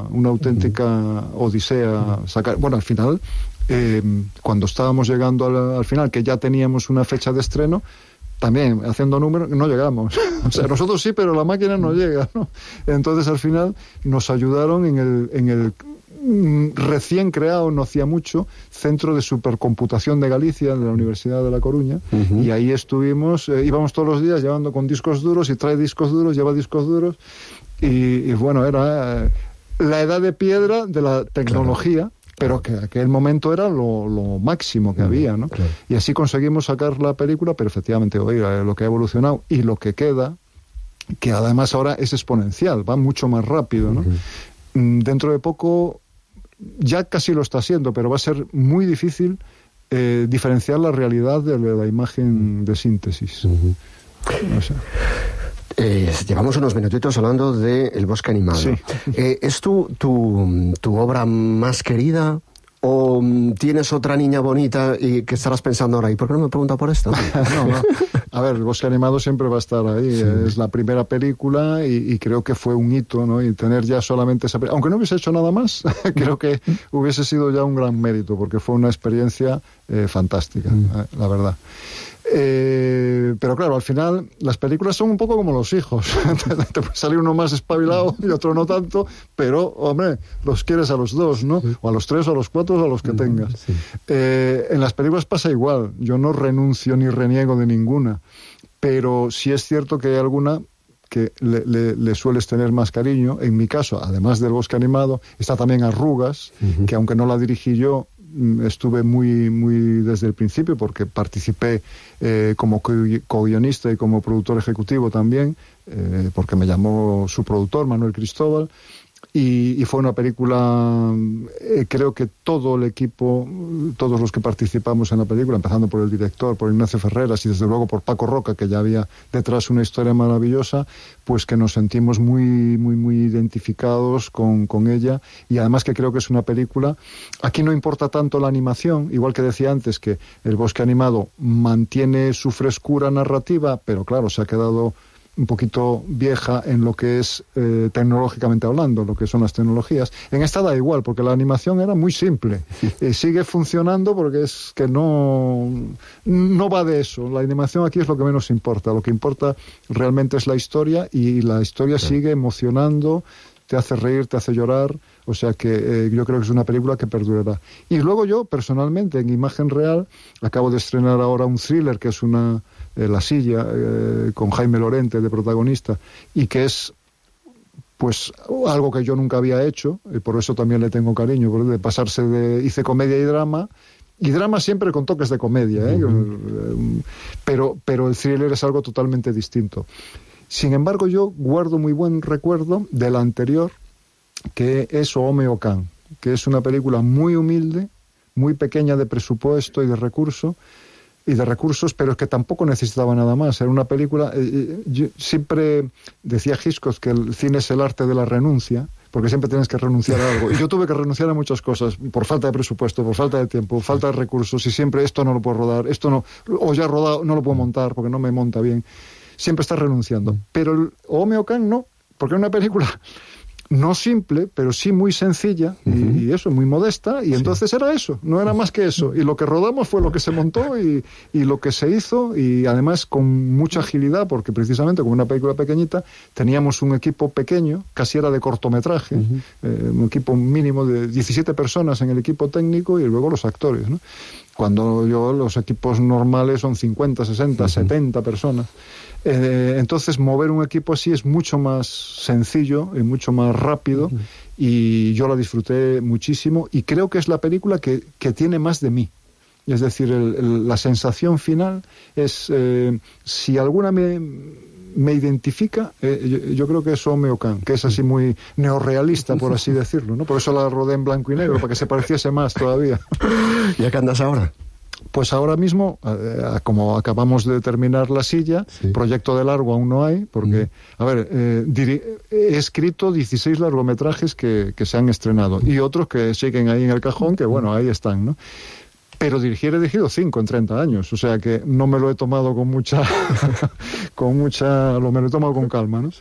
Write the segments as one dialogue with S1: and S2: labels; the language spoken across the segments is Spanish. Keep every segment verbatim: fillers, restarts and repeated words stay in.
S1: una auténtica uh-huh. odisea sacar. Bueno, al final, eh, cuando estábamos llegando al, al final, que ya teníamos una fecha de estreno, también haciendo números no llegamos. O sea, nosotros sí, pero la máquina no llega, ¿no? Entonces al final nos ayudaron en el, en el recién creado, no hacía mucho, Centro de Supercomputación de Galicia, de la Universidad de La Coruña, uh-huh. y ahí estuvimos, eh, íbamos todos los días llevando con discos duros, y trae discos duros, lleva discos duros, y, y bueno, era eh, la edad de piedra de la tecnología, claro. pero que en aquel momento era lo, lo máximo que uh-huh. había, ¿no? Claro. Y así conseguimos sacar la película, pero efectivamente, oiga, lo que ha evolucionado y lo que queda, que además ahora es exponencial, va mucho más rápido, ¿no? Uh-huh. Dentro de poco ya casi lo está haciendo, pero va a ser muy difícil eh, diferenciar la realidad de la imagen de síntesis. Uh-huh. No sé.
S2: Eh, llevamos unos minutitos hablando de El Bosque Animado.
S1: Sí.
S2: Eh, ¿Es tu, tu, tu obra más querida? ¿O tienes otra niña bonita y que estarás pensando ahora? ¿Y por qué no me pregunta por esto?
S1: no, no. A ver, El Bosque Animado siempre va a estar ahí. Sí. Es la primera película y, y creo que fue un hito, ¿no? Y tener ya solamente esa película, aunque no hubiese hecho nada más, creo que hubiese sido ya un gran mérito, porque fue una experiencia eh, fantástica, mm. eh, la verdad. Eh, pero claro, al final las películas son un poco como los hijos. Te puede salir uno más espabilado y otro no tanto, pero hombre, los quieres a los dos, ¿no? Sí. O a los tres, o a los cuatro, o a los que tengas. Sí. Eh, en las películas pasa igual. Yo no renuncio ni reniego de ninguna, pero sí es cierto que hay alguna que le, le, le sueles tener más cariño. En mi caso, además del Bosque Animado, está también Arrugas, uh-huh. que aunque no la dirigí yo, estuve muy muy desde el principio, porque participé eh, como co-guionista y como productor ejecutivo también, eh, porque me llamó su productor, Manuel Cristóbal, y, y fue una película, eh, creo que todo el equipo, todos los que participamos en la película, empezando por el director, por Ignacio Ferreras y desde luego por Paco Roca, que ya había detrás una historia maravillosa, pues que nos sentimos muy muy muy identificados con, con ella, y además que creo que es una película, aquí no importa tanto la animación, igual que decía antes que El Bosque Animado mantiene su frescura narrativa, pero claro, se ha quedado un poquito vieja en lo que es eh, tecnológicamente hablando, lo que son las tecnologías. En esta da igual, porque la animación era muy simple. Y sigue funcionando porque es que no, no va de eso. La animación aquí es lo que menos importa. Lo que importa realmente es la historia, y la historia sí. sigue emocionando, te hace reír, te hace llorar. O sea que eh, yo creo que es una película que perdurará. Y luego yo, personalmente, en imagen real, acabo de estrenar ahora un thriller que es una... La Silla, eh, con Jaime Lorente de protagonista, y que es pues algo que yo nunca había hecho, y por eso también le tengo cariño, porque de pasarse de... hice comedia y drama, y drama siempre con toques de comedia, ¿eh? Uh-huh. pero, pero el thriller es algo totalmente distinto. Sin embargo, yo guardo muy buen recuerdo de la anterior, que es Oome Okan, que es una película muy humilde, muy pequeña de presupuesto y de recurso, y de recursos, pero es que tampoco necesitaba nada más. Era una película... Eh, yo siempre decía Hitchcock que el cine es el arte de la renuncia, porque siempre tienes que renunciar a algo. Y yo tuve que renunciar a muchas cosas, por falta de presupuesto, por falta de tiempo, falta de recursos, y siempre esto no lo puedo rodar, esto no... O ya he rodado, no lo puedo montar, porque no me monta bien. Siempre estás renunciando. Pero el Oome Okan no, porque es una película... no simple, pero sí muy sencilla, uh-huh. y, y eso, muy modesta, y sí. entonces era eso, no era más que eso, y lo que rodamos fue lo que se montó y, y lo que se hizo, y además con mucha agilidad, porque precisamente como una película pequeñita, teníamos un equipo pequeño, casi era de cortometraje, uh-huh. eh, un equipo mínimo de diecisiete personas en el equipo técnico, y luego los actores, ¿no? Cuando yo, los equipos normales son cincuenta, sesenta, uh-huh. setenta personas. Eh, entonces mover un equipo así es mucho más sencillo y mucho más rápido, uh-huh. y yo la disfruté muchísimo, y creo que es la película que, que tiene más de mí. Es decir, el, el, la sensación final es, eh, si alguna me, me identifica, eh, yo, yo creo que es Oome Okan, que es así muy neorrealista, por así decirlo, ¿no? Por eso la rodé en blanco y negro, para que se pareciese más todavía.
S2: ¿Y a qué andas ahora?
S1: Pues ahora mismo, eh, como acabamos de terminar La Silla, sí. proyecto de largo aún no hay, porque, mm. a ver, eh, diri- he escrito dieciséis largometrajes que, que se han estrenado, y otros que siguen ahí en el cajón, que bueno, ahí están, ¿no? Pero dirigir he dirigido cinco en treinta años, o sea que no me lo he tomado con mucha, con mucha, lo me lo he tomado con calma, ¿no? Sí.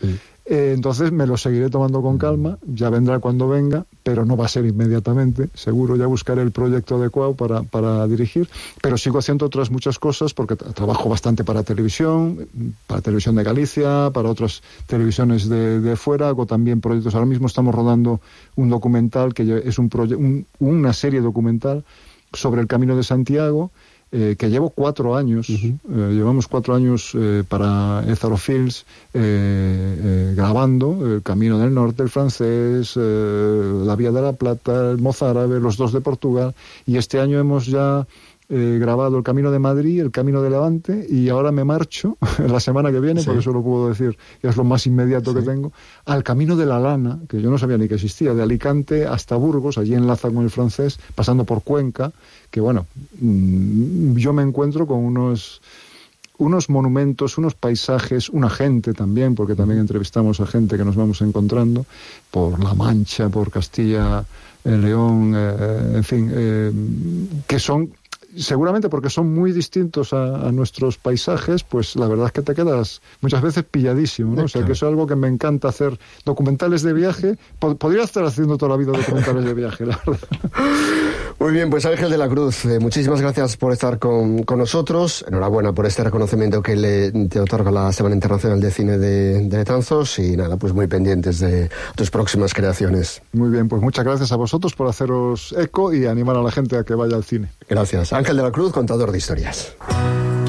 S1: Eh, entonces me lo seguiré tomando con calma, ya vendrá cuando venga, pero no va a ser inmediatamente, seguro ya buscaré el proyecto adecuado para, para dirigir, pero sigo haciendo otras muchas cosas porque tra- trabajo bastante para televisión, para Televisión de Galicia, para otras televisiones de, de fuera, hago también proyectos. Ahora mismo estamos rodando un documental que es un proye- un, una serie documental sobre el Camino de Santiago, Eh, que llevo cuatro años, uh-huh. eh, llevamos cuatro años eh, para Ézaro Films eh, eh, grabando el Camino del Norte, el francés, eh, la Vía de la Plata, el mozárabe, los dos de Portugal, y este año hemos ya eh, grabado el Camino de Madrid, el Camino de Levante, y ahora me marcho la semana que viene, sí. porque eso lo puedo decir, que es lo más inmediato sí. que tengo, al Camino de la Lana, que yo no sabía ni que existía, de Alicante hasta Burgos, allí enlaza con el francés, pasando por Cuenca, que bueno, yo me encuentro con unos unos monumentos, unos paisajes, una gente también, porque también entrevistamos a gente que nos vamos encontrando por La Mancha, por Castilla, eh, León, eh, en fin, eh, que son, seguramente porque son muy distintos a, a nuestros paisajes, pues la verdad es que te quedas muchas veces pilladísimo, ¿no? O sea, que eso es algo que me encanta hacer, documentales de viaje. Pod- podría estar haciendo toda la vida documentales de viaje, la verdad.
S2: Muy bien, pues Ángel de la Cruz, eh, muchísimas gracias por estar con, con nosotros. Enhorabuena por este reconocimiento que le, te otorga la Semana Internacional de Cine de, de Betanzos, y nada, pues muy pendientes de tus próximas creaciones.
S1: Muy bien, pues muchas gracias a vosotros por haceros eco y animar a la gente a que vaya al cine.
S2: Gracias. Ángel de la Cruz, contador de historias.